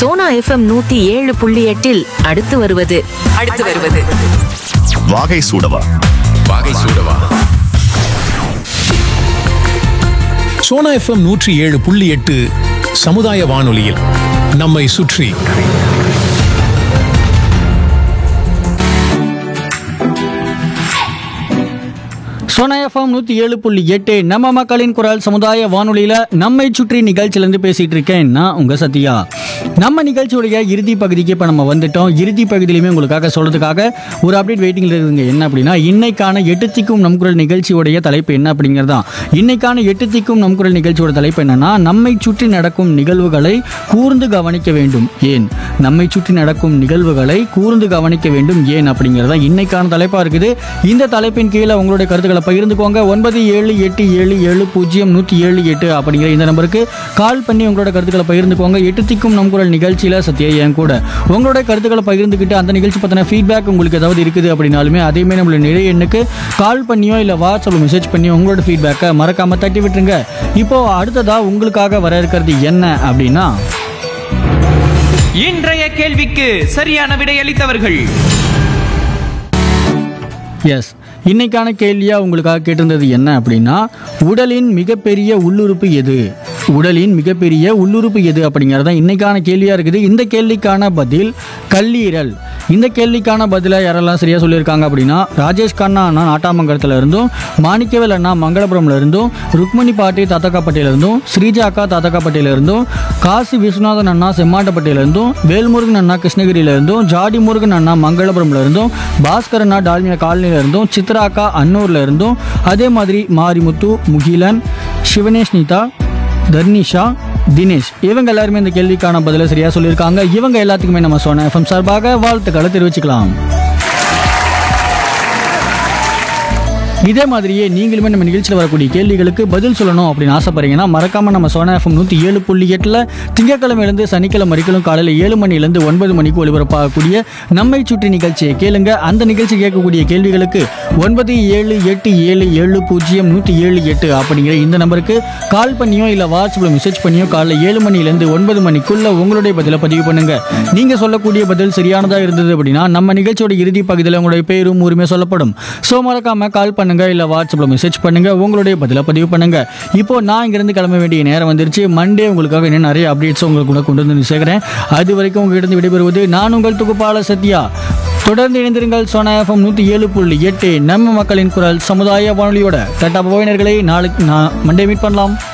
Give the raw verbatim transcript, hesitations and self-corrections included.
Sona FM நூத்தி ஏழு புள்ளி எட்டில் அடுத்து வருவது அடுத்து வருவது வாகை சூடவா வாகை சூடவா சோனா எஃப்எம் நூற்றி ஏழு புள்ளி எட்டு சமுதாய வானொலியில் நம்மை சுற்றி. சோனா எஃப்எம் நூற்றி ஏழு புள்ளி எட்டு நம்ம மக்களின் குரல் சமுதாய வானொலியில் நம்மை சுற்றி நிகழ்ச்சியிலேருந்து பேசிகிட்டு இருக்கேன் நான் உங்கள் சத்யா. நம்ம நிகழ்ச்சியுடைய இறுதி பகுதிக்கு இப்போ நம்ம வந்துட்டோம். இறுதி பகுதியிலுமே உங்களுக்காக சொல்கிறதுக்காக ஒரு அப்டேட் வெயிட்டிங்கில் இருக்குங்க. என்ன அப்படின்னா, இன்னைக்கான எட்டு திக்கும் நம் குரல் நிகழ்ச்சியுடைய தலைப்பு என்ன அப்படிங்கிறதான். இன்னைக்கான எட்டு திக்கும் நம் குரல் நிகழ்ச்சியோட தலைப்பு என்னன்னா, நம்மை சுற்றி நடக்கும் நிகழ்வுகளை கூர்ந்து கவனிக்க வேண்டும் ஏன். நம்மை சுற்றி நடக்கும் நிகழ்வுகளை கூர்ந்து கவனிக்க வேண்டும் ஏன் அப்படிங்கிறதா இன்னைக்கான தலைப்பாக இருக்குது. இந்த தலைப்பின் கீழே உங்களுடைய கருத்துக்களை பகிர்ந்துக்கோங்க. ஒன்பது ஏழு எட்டு ஏழு ஏழு பூஜ்ஜியம் நூற்றி ஏழு எட்டு அப்படிங்கிற இந்த நம்பருக்கு கால் பண்ணி உங்களோட கருத்துக்களை பகிர்ந்துக்கோங்க. எட்டு திக்கும் நம் குரல் நிகழ்ச்சியில் சத்யா என் கூட உங்களோட கருத்துக்களை பகிர்ந்துக்கிட்டு அந்த நிகழ்ச்சி பற்றின ஃபீட்பேக் உங்களுக்கு ஏதாவது இருக்குது அப்படின்னாலுமே அதேமாதிரி நம்மளோட நிறைய எண்ணுக்கு கால் பண்ணியோ இல்லை வாட்ஸ்அப்ல மெசேஜ் பண்ணியோ உங்களோட ஃபீட்பேக்கை மறக்காம தட்டி விட்டுருங்க. இப்போ அடுத்ததா உங்களுக்காக வர இருக்கிறது என்ன அப்படின்னா, இன்றைய கேள்விக்கு சரியான விடையளித்தவர்கள். எஸ், இன்னைக்கான கேள்வியா உங்களுக்காக கேட்டிருந்தது என்ன அப்படின்னா, உடலின் மிகப்பெரிய உள்ளுறுப்பு எது? உடலின் மிகப்பெரிய உள்ளுறுப்பு எது அப்படிங்கிறது தான் இன்னைக்கான கேள்வியா இருக்குது. இந்த கேள்விக்கான பதில் கல்லீரல். இந்த கேள்விக்கான பதிலை யாரெல்லாம் சரியா சொல்லியிருக்காங்க அப்படின்னா, ராஜேஷ் கண்ணா அண்ணா நாட்டாமங்கலத்துல இருந்தும், மாணிக்கவேல் அண்ணா மங்களபுரம்ல இருந்தும், ருக்மணி பாட்டி தாத்தக்காப்பட்டியில இருந்தும், ஸ்ரீஜா அக்கா தாத்தக்காப்பட்டியில இருந்தும், காசி விஸ்வநாதன் அண்ணா செம்மாட்டப்பட்டியில இருந்தும், வேல்முருகன் அண்ணா கிருஷ்ணகிரியில இருந்தும், ஜாடி முருகன் அண்ணா மங்களபுரம்ல இருந்தும், பாஸ்கர் அண்ணா டால்மியா காலனியில இருந்தும், சித்ரா அக்கா அன்னூர்ல இருந்தும், அதே மாதிரி மாரிமுத்து, முகிலன், சிவனேஷ் நீதா, தர்னிஷா, தினேஷ் இவங்க எல்லாருமே இந்த கேள்விக்கான பதில சரியா சொல்லியிருக்காங்க. இவங்க எல்லாத்துக்குமே நம்ம சோனா எஃப்எம் சார்பாக வாழ்த்துக்களை தெரிவிச்சுக்கலாம். இதே மாதிரியே நீங்களுமே நம்ம நிகழ்ச்சியில் வரக்கூடிய கேள்விகளுக்கு பதில் சொல்லணும் அப்படின்னு ஆசைப்படுறீங்கன்னா மறக்காம நம்ம சோனா எஃப்எம் நூற்றி ஏழு புள்ளி எட்டில் திங்கக்கிழமையிலேருந்து சனிக்கிழமை வரைக்கும் காலையில் ஏழு மணிலேருந்து ஒன்பது மணிக்கு ஒளிபரப்பாகக்கூடிய நம்மை சுற்றி நிகழ்ச்சியை கேளுங்க. அந்த நிகழ்ச்சி கேட்கக்கூடிய கேள்விகளுக்கு ஒன்பது ஏழு எட்டு ஏழு ஏழு பூஜ்ஜியம் நூற்றி ஏழு எட்டு அப்படிங்கிற இந்த நம்பருக்கு கால் பண்ணியோ இல்லை வாட்ஸ்அப்பில் மெசேஜ் பண்ணியோ காலையில் ஏழு மணிலேருந்து ஒன்பது மணிக்குள்ள உங்களுடைய பதிலை பதிவு பண்ணுங்க. நீங்க சொல்லக்கூடிய பதில் சரியானதாக இருந்தது அப்படின்னா நம்ம நிகழ்ச்சியோட இறுதி பகுதியில் உங்களுடைய பேரும் ஊருமே சொல்லப்படும். ஸோ மறக்காம கால் பண்ணுங்க, இல்ல வாட்ஸ்அப்ல மெசேஜ் பண்ணுங்க, உங்களுடைய பதில பதிவு பண்ணுங்க. இப்போ நான் இங்கிருந்து கிளம்ப வேண்டிய நேரம் வந்துருச்சு. மண்டே உங்களுக்காக இன்னும் நிறைய அப்டேட்ஸ் உங்களுக்கு கொண்டு வந்து சேர்க்கிறேன். அது வரைக்கும் உங்ககிட்ட விடைபெறுவது நான் உங்கள் தொகுப்பாளர் சத்யா. தொடர்ந்து இணைந்திருங்கள் சோனா எஃப்எம் நூற்றி ஏழு புள்ளி எட்டு நம்ம மக்களின் குரல் சமுதாய வானொலியோட. டாடா பாய் நேயர்களே, நாளைக்கு நான் மண்டே மீட் பண்ணலாம்.